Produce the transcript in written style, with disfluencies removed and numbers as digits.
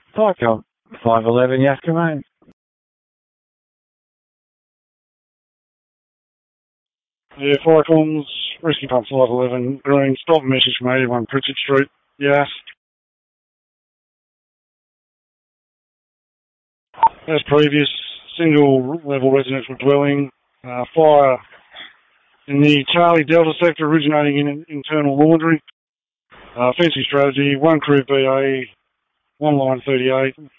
Cycle 511 Yaskamain. Yeah, Firecoms, Rescue Pump 511 Green, stop message from 81 Pritchard Street. Yes. As previous, single level residential dwelling, fire in the Charlie Delta sector originating in an internal laundry. Fencing strategy, one crew BA, one line 38,